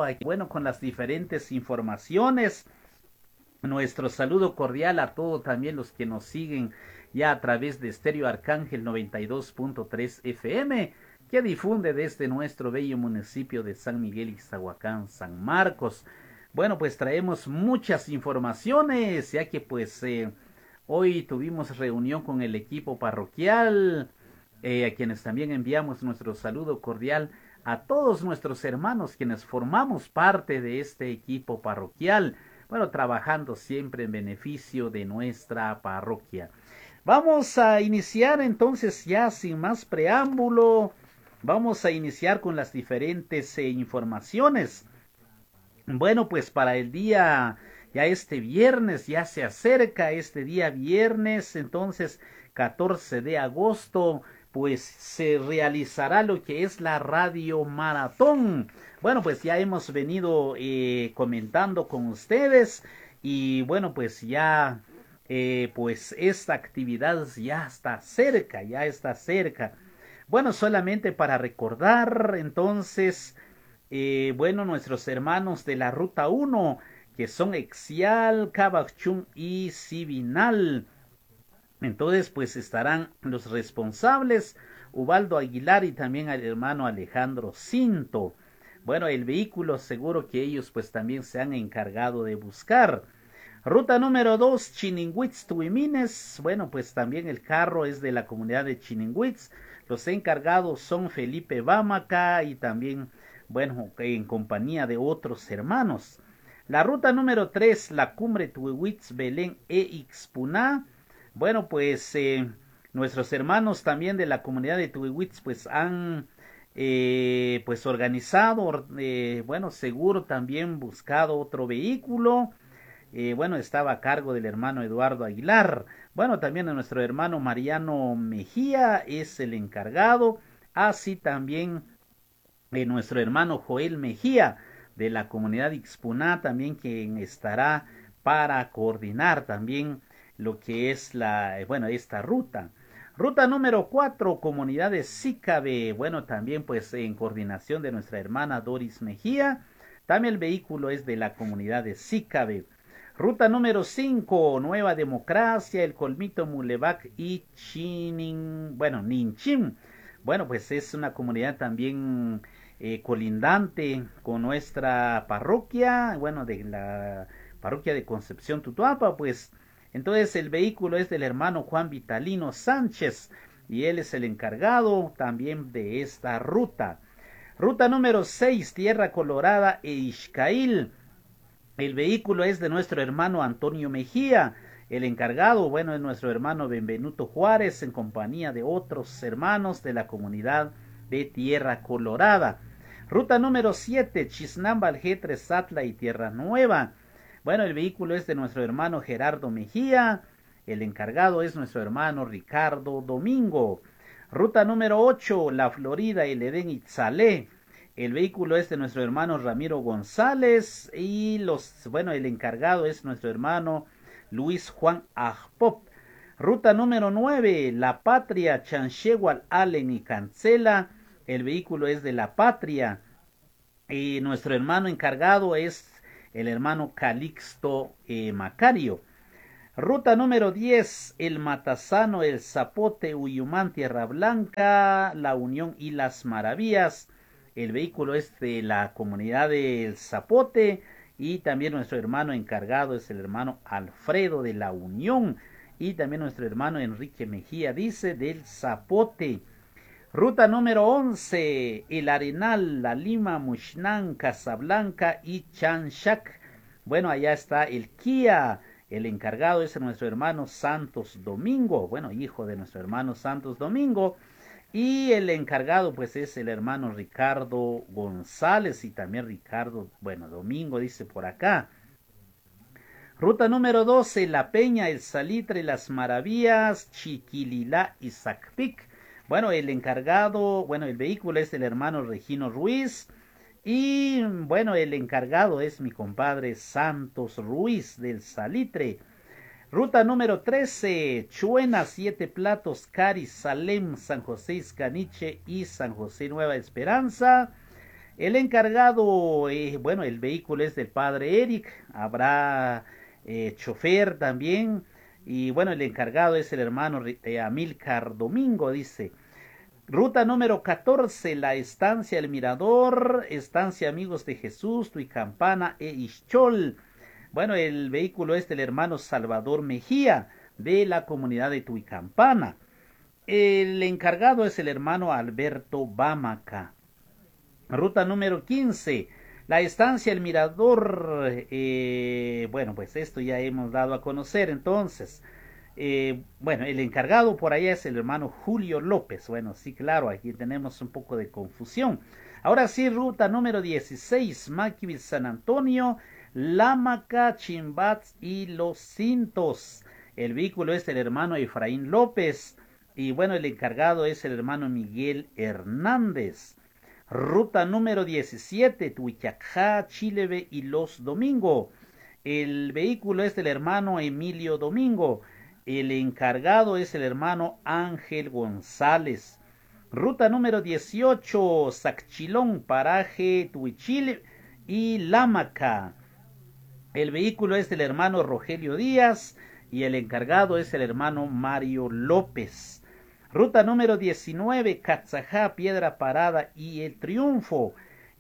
aquí, bueno, con las diferentes informaciones. Nuestro saludo cordial a todos también los que nos siguen ya a través de Estéreo Arcángel 92.3 FM, que difunde desde nuestro bello municipio de San Miguel Ixtahuacán, San Marcos. Bueno, pues traemos muchas informaciones, ya que hoy tuvimos reunión con el equipo parroquial, a quienes también enviamos nuestro saludo cordial a todos nuestros hermanos quienes formamos parte de este equipo parroquial, bueno, trabajando siempre en beneficio de nuestra parroquia. Vamos a iniciar entonces ya sin más preámbulo, vamos a iniciar con las diferentes informaciones. Bueno, pues para el día, ya este viernes, ya se acerca este día viernes, entonces 14 de agosto, pues se realizará lo que es la radio maratón. Bueno, pues ya hemos venido comentando con ustedes y bueno, pues ya, pues esta actividad ya está cerca, ya está cerca. Bueno, solamente para recordar entonces bueno, nuestros hermanos de la Ruta 1, que son Exial, Cabachún y Sibinal. Entonces, pues estarán los responsables, Ubaldo Aguilar y también al hermano Alejandro Cinto. Bueno, el vehículo seguro que ellos pues también se han encargado de buscar. Ruta número 2, Chininguitz, Tuimines. Bueno, pues también el carro es de la comunidad de Chininguitz. Los encargados son Felipe Bamaca y también, bueno, en compañía de otros hermanos. La ruta número 3, la cumbre Tuihuitz, Belén e Ixpuná. Bueno, pues nuestros hermanos también de la comunidad de Tuihuitz pues han pues organizado, bueno, seguro también buscado otro vehículo. Bueno, estaba a cargo del hermano Eduardo Aguilar. Bueno, también a nuestro hermano Mariano Mejía es el encargado. Así también nuestro hermano Joel Mejía de la comunidad Ixpuná, también quien estará para coordinar también lo que es bueno, esta ruta. Ruta número 4, comunidad de Sícabe. Bueno, también pues en coordinación de nuestra hermana Doris Mejía. También el vehículo es de la comunidad de Sícabe. Ruta número 5, Nueva Democracia, El Colmito, Mulevac y Ninchim. Bueno, pues es una comunidad también colindante con nuestra parroquia, bueno, de la parroquia de Concepción Tutuapa, pues entonces el vehículo es del hermano Juan Vitalino Sánchez y él es el encargado también de esta ruta. Ruta número 6, Tierra Colorada e Ixcail. El vehículo es de nuestro hermano Antonio Mejía. El encargado, bueno, es nuestro hermano Benvenuto Juárez en compañía de otros hermanos de la comunidad de Tierra Colorada. Ruta número 7, Chisnamba, Aljetre, Satla y Tierra Nueva. Bueno, el vehículo es de nuestro hermano Gerardo Mejía. El encargado es nuestro hermano Ricardo Domingo. Ruta número 8, La Florida, El Edén y Tzalé. El vehículo es de nuestro hermano Ramiro González y bueno, el encargado es nuestro hermano Luis Juan Ajpop. Ruta número 9, La Patria, Chanchegual, Allen y Cancela. El vehículo es de La Patria y nuestro hermano encargado es el hermano Calixto Macario. Ruta número 10, El Matasano, El Zapote, Uyumán, Tierra Blanca, La Unión y Las Maravillas. El vehículo es de la comunidad del Zapote y también nuestro hermano encargado es el hermano Alfredo de La Unión y también nuestro hermano Enrique Mejía dice del Zapote. Ruta número 11, El Arenal, La Lima, Muxnán, Casablanca y Chanchac. Bueno, allá está el Kia. El encargado es nuestro hermano Santos Domingo, bueno, hijo de nuestro hermano Santos Domingo. Y el encargado pues es el hermano Ricardo González y también Ricardo, bueno, Domingo dice por acá. Ruta número 12, La Peña, El Salitre, Las Maravillas, Chiquililá y Zacpic. Bueno, el encargado, bueno, el vehículo es el hermano Regino Ruiz. Y bueno, el encargado es mi compadre Santos Ruiz del Salitre. Ruta número 13, Chuena, Siete Platos, Cari, Salem, San José Iscaniche y San José Nueva Esperanza. El encargado, bueno, el vehículo es del padre Eric, habrá chofer también, y bueno, el encargado es el hermano Amílcar Domingo, dice. Ruta número 14, la estancia El Mirador, estancia Amigos de Jesús, Tuicampana e Ixchol. Bueno, el vehículo es del hermano Salvador Mejía, de la comunidad de Tuicampana. El encargado es el hermano Alberto Bamaca. Ruta número 15, la estancia El Mirador. Bueno, pues esto ya hemos dado a conocer entonces. Bueno, el encargado por allá es el hermano Julio López. Bueno, sí, claro, aquí tenemos un poco de confusión. Ahora sí, ruta número 16, Maquis San Antonio, Lamaca, Chimbats y Los Cintos. El vehículo es el hermano Efraín López. Y bueno, el encargado es el hermano Miguel Hernández. Ruta número 17, Tuichacá, Chilebe y Los Domingo. El vehículo es del hermano Emilio Domingo. El encargado es el hermano Ángel González. Ruta número 18, Saxchilón, Paraje, Tuichil y Lamaca. El vehículo es del hermano Rogelio Díaz y el encargado es el hermano Mario López. Ruta número 19, Catzajá, Piedra Parada y El Triunfo.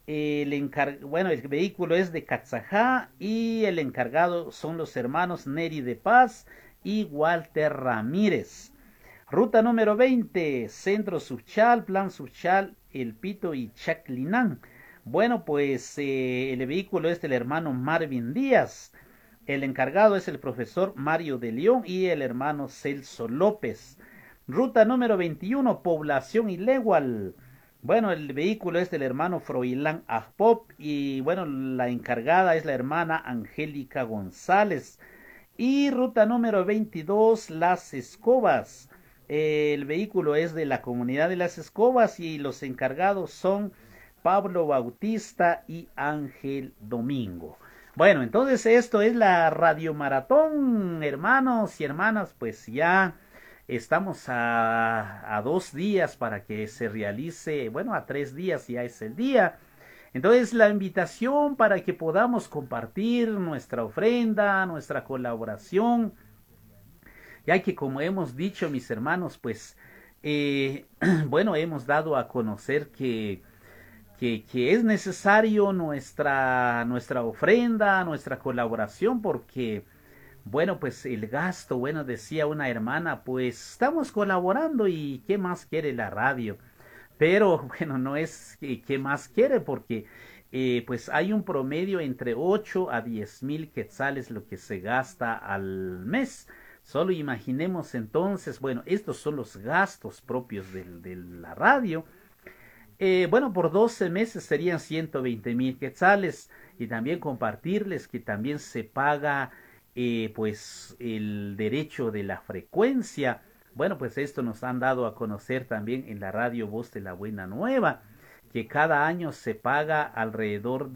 Bueno, el vehículo es de Catzajá y el encargado son los hermanos Neri de Paz y Walter Ramírez. Ruta número 20, Centro Suchal, Plan Suchal, El Pito y Chaclinán. Bueno, pues el vehículo es del hermano Marvin Díaz. El encargado es el profesor Mario de León y el hermano Celso López. Ruta número 21, Población Ilegual. Bueno, el vehículo es del hermano Froilán Ajpop y bueno, la encargada es la hermana Angélica González. Y ruta número 22, Las Escobas. El vehículo es de la comunidad de Las Escobas y los encargados son Pablo Bautista y Ángel Domingo. Bueno, entonces esto es la Radio Maratón, hermanos y hermanas, pues ya estamos a 2 días para que se realice, bueno, a 3 días ya es el día. Entonces la invitación para que podamos compartir nuestra ofrenda, nuestra colaboración, ya que como hemos dicho mis hermanos, pues bueno, hemos dado a conocer que es necesario nuestra ofrenda, nuestra colaboración, porque bueno, pues el gasto, bueno, decía una hermana, pues estamos colaborando y ¿qué más quiere la radio? Pero bueno, no es que más quiere porque pues hay un promedio entre 8 a 10 mil quetzales lo que se gasta al mes. Solo imaginemos entonces, bueno, estos son los gastos propios de la radio. Bueno, por 12 meses serían 120 mil quetzales y también compartirles que también se paga pues el derecho de la frecuencia. Bueno, pues esto nos han dado a conocer también en la radio Voz de la Buena Nueva, que cada año se paga alrededor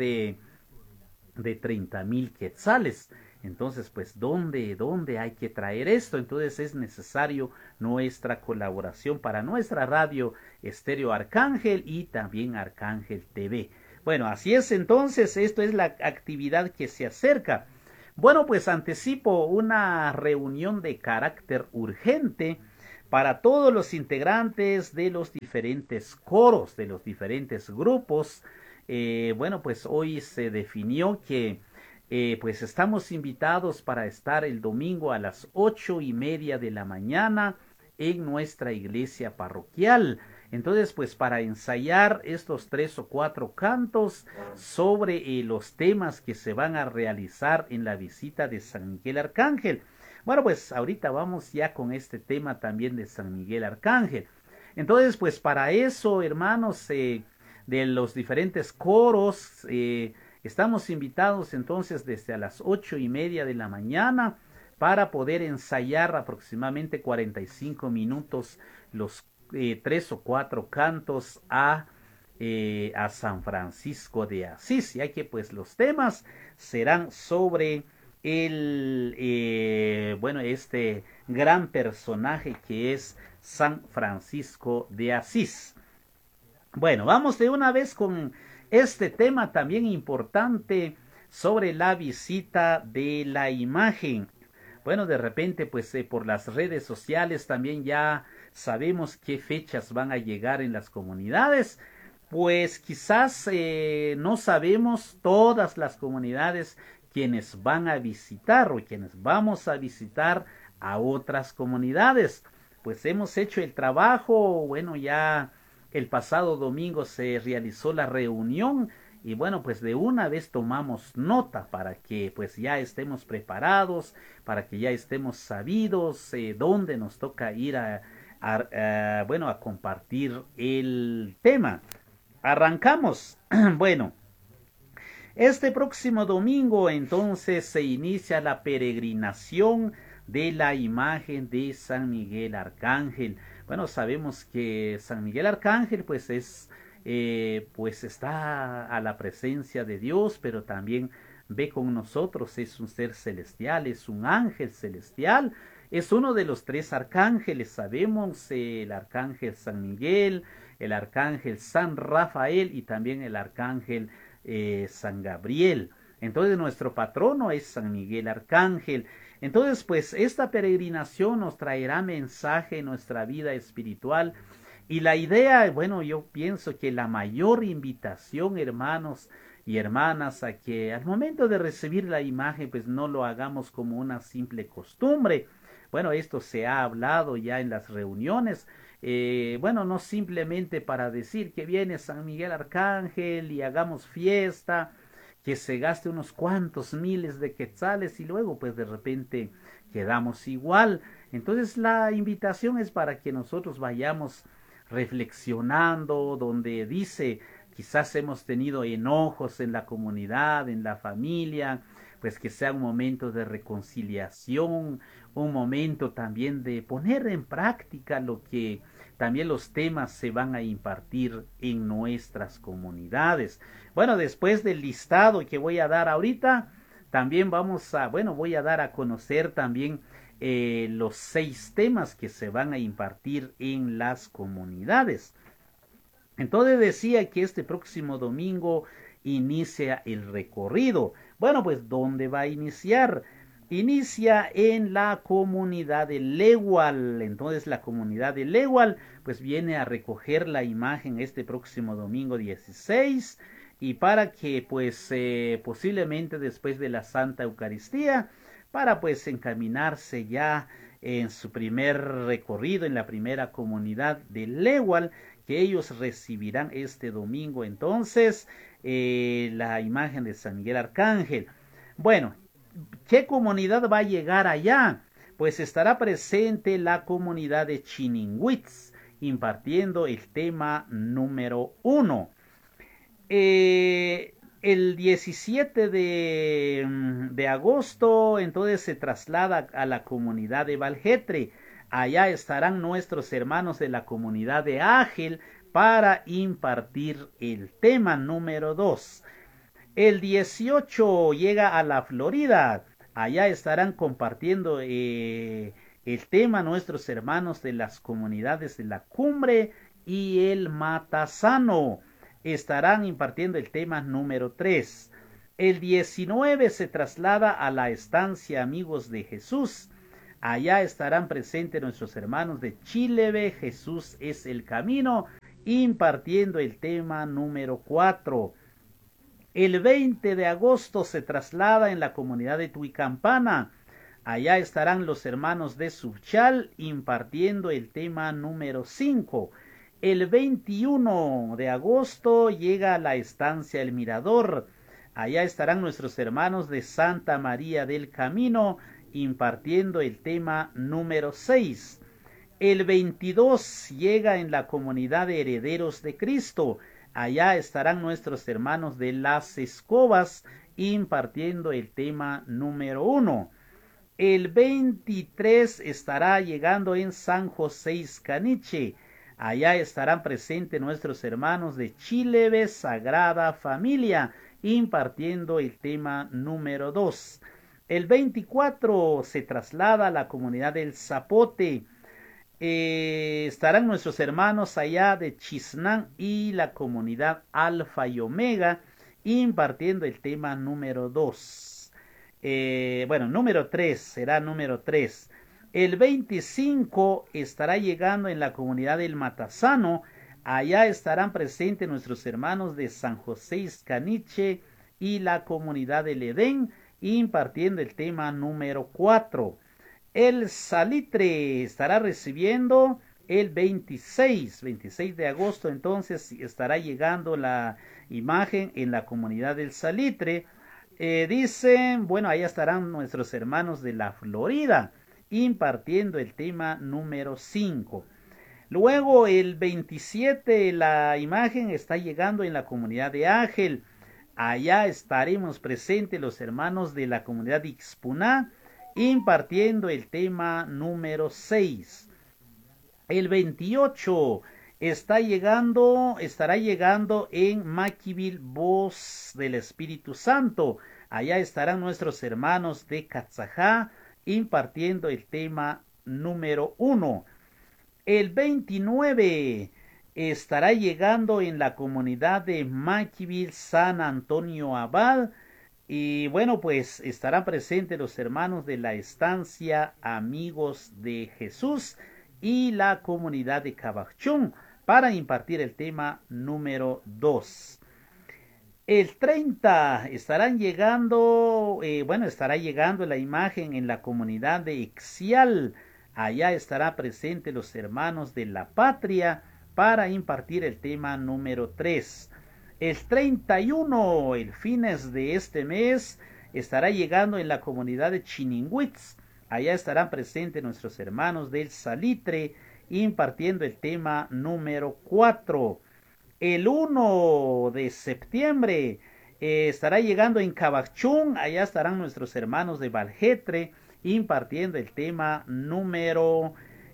de 30 mil quetzales. Entonces, pues, ¿dónde hay que traer esto? Entonces es necesario nuestra colaboración para nuestra radio Estéreo Arcángel y también Arcángel TV. Bueno, así es entonces, esto es la actividad que se acerca. Bueno, pues anticipo una reunión de carácter urgente para todos los integrantes de los diferentes coros, de los diferentes grupos. Bueno, pues hoy se definió que pues estamos invitados para estar el domingo a las 8:30 de la mañana en nuestra iglesia parroquial. Entonces, pues para ensayar estos 3 o 4 cantos sobre los temas que se van a realizar en la visita de San Miguel Arcángel. Bueno, pues ahorita vamos ya con este tema también de San Miguel Arcángel. Entonces, pues para eso, hermanos, de los diferentes coros, estamos invitados entonces desde a las 8:30 de la mañana para poder ensayar aproximadamente 45 minutos los 3 o 4 cantos a San Francisco de Asís, ya que pues los temas serán sobre bueno, este gran personaje que es San Francisco de Asís. Bueno, vamos de una vez este tema también importante sobre la visita de la imagen. Bueno, de repente, pues por las redes sociales también ya sabemos qué fechas van a llegar en las comunidades. Pues quizás no sabemos todas las comunidades quienes van a visitar o quienes vamos a visitar a otras comunidades. Pues hemos hecho el trabajo, bueno, ya el pasado domingo se realizó la reunión y bueno, pues de una vez tomamos nota para que pues ya estemos preparados, para que ya estemos sabidos dónde nos toca ir bueno, a compartir el tema. Arrancamos. Bueno, este próximo domingo entonces se inicia la peregrinación de la imagen de San Miguel Arcángel. Bueno, sabemos que San Miguel Arcángel pues está a la presencia de Dios, pero también ve con nosotros, es un ser celestial, es un ángel celestial, es uno de los tres arcángeles, sabemos, el arcángel San Miguel, el arcángel San Rafael y también el arcángel San Gabriel. Entonces nuestro patrono es San Miguel Arcángel. Entonces pues esta peregrinación nos traerá mensaje en nuestra vida espiritual y la idea, bueno, yo pienso que la mayor invitación, hermanos y hermanas, a que al momento de recibir la imagen pues no lo hagamos como una simple costumbre. Bueno, esto se ha hablado ya en las reuniones. Bueno, no simplemente para decir que viene San Miguel Arcángel y hagamos fiesta, que se gaste unos cuantos miles de quetzales y luego pues de repente quedamos igual. Entonces la invitación es para que nosotros vayamos reflexionando, donde dice, quizás hemos tenido enojos en la comunidad, en la familia, pues que sea un momento de reconciliación, un momento también de poner en práctica lo que también los temas se van a impartir en nuestras comunidades. Bueno, después del listado que voy a dar ahorita, también voy a dar a conocer también los 6 temas que se van a impartir en las comunidades. Entonces decía que este próximo domingo inicia el recorrido. Bueno, pues ¿dónde va a iniciar? Inicia en la comunidad de Legual. Entonces la comunidad de Legual pues viene a recoger la imagen este próximo domingo 16 y para que pues posiblemente después de la Santa Eucaristía para pues encaminarse ya en su primer recorrido en la primera comunidad de Legual que ellos recibirán este domingo entonces la imagen de San Miguel Arcángel. Bueno, ¿qué comunidad va a llegar allá? Pues estará presente la comunidad de Chininguitz impartiendo el tema número 1. El 17 de agosto entonces se traslada a la comunidad de Valjetre. Allá estarán nuestros hermanos de la comunidad de Ágel para impartir el tema número 2. El 18 llega a la Florida. Allá estarán compartiendo el tema nuestros hermanos de las comunidades de la Cumbre y el Matasano. Estarán impartiendo el tema número 3. El 19 se traslada a la estancia Amigos de Jesús. Allá estarán presentes nuestros hermanos de Chileve, Jesús es el camino, impartiendo el tema número 4. El 20 de agosto se traslada en la comunidad de Tuicampana. Allá estarán los hermanos de Subchal impartiendo el tema número 5. El 21 de agosto llega a la estancia El Mirador. Allá estarán nuestros hermanos de Santa María del Camino impartiendo el tema número 6. El 22 llega en la comunidad de Herederos de Cristo. Allá estarán nuestros hermanos de Las Escobas impartiendo el tema número 1. El 23 estará llegando en San José Iscaniche. Allá estarán presentes nuestros hermanos de Chileve Sagrada Familia impartiendo el tema número 2. El 24 se traslada a la comunidad del Zapote. estarán nuestros hermanos allá de Chisnán y la comunidad Alfa y Omega impartiendo el tema número 2. Bueno, número 3, será número 3. El 25 estará llegando en la comunidad del Matasano. Allá estarán presentes nuestros hermanos de San José Iscaniche y la comunidad del Edén impartiendo el tema número 4. El Salitre estará recibiendo el 26 de agosto, entonces estará llegando la imagen en la comunidad del Salitre. Dicen, bueno, ahí estarán nuestros hermanos de la Florida impartiendo el tema número 5. Luego el 27 la imagen está llegando en la comunidad de Ángel. Allá estaremos presentes los hermanos de la comunidad de Ixpuná impartiendo el tema número 6. El 28 estará llegando en Maquivil Voz del Espíritu Santo. Allá estarán nuestros hermanos de Catzajá impartiendo el tema número 1. El 29 estará llegando en la comunidad de Maquivil San Antonio Abad. Y bueno, pues estarán presentes los hermanos de la estancia Amigos de Jesús y la comunidad de Cabachún para impartir el tema número 2. El 30 estarán llegando, estará llegando la imagen en la comunidad de Ixial. Allá estará presente los hermanos de la Patria para impartir el tema número 3. El 31, el fines de este mes, estará llegando en la comunidad de Chininguitz. Allá estarán presentes nuestros hermanos del Salitre impartiendo el tema número 4. El 1 de septiembre estará llegando en Cabachún. Allá estarán nuestros hermanos de Valjetre impartiendo el tema número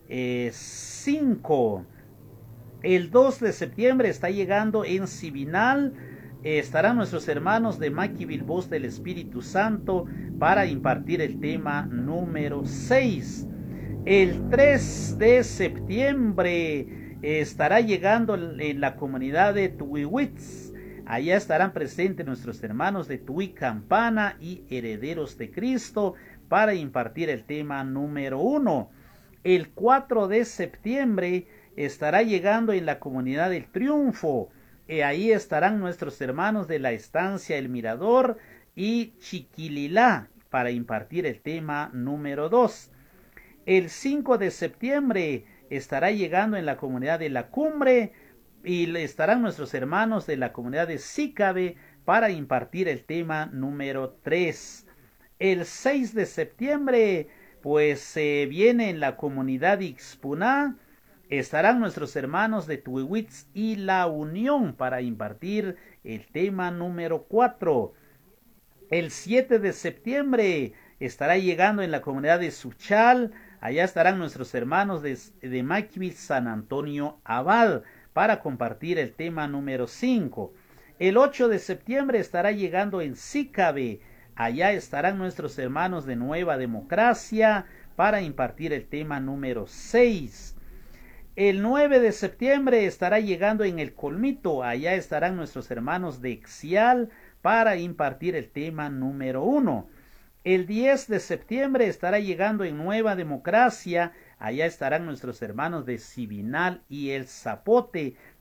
5. El 2 de septiembre está llegando en Sibinal. Estarán nuestros hermanos de Maquivil Voz del Espíritu Santo para impartir el tema número 6. El 3 de septiembre estará llegando en la comunidad de Tuihuitz. Allá estarán presentes nuestros hermanos de Tui Campana y Herederos de Cristo para impartir el tema número 1. El 4 de septiembre estará llegando en la comunidad del Triunfo. Ahí estarán nuestros hermanos de la estancia El Mirador y Chiquililá para impartir el tema número 2. El 5 de septiembre estará llegando en la comunidad de La Cumbre y estarán nuestros hermanos de la comunidad de Sícabe para impartir el tema número 3. El 6 de septiembre pues viene en la comunidad de Ixpuná. Estarán nuestros hermanos de Tuihuitz y La Unión para impartir el tema número 4. El 7 de septiembre estará llegando en la comunidad de Suchal. Allá estarán nuestros hermanos de Maquivil San Antonio Abad para compartir el tema número 5. El 8 de septiembre estará llegando en Sícabe. Allá estarán nuestros hermanos de Nueva Democracia para impartir el tema número 6. El 9 de septiembre estará llegando en El Colmito. Allá estarán nuestros hermanos de Ixial para impartir el tema número 1. El 10 de septiembre estará llegando en Nueva Democracia. Allá estarán nuestros hermanos de Sibinal y El Zapote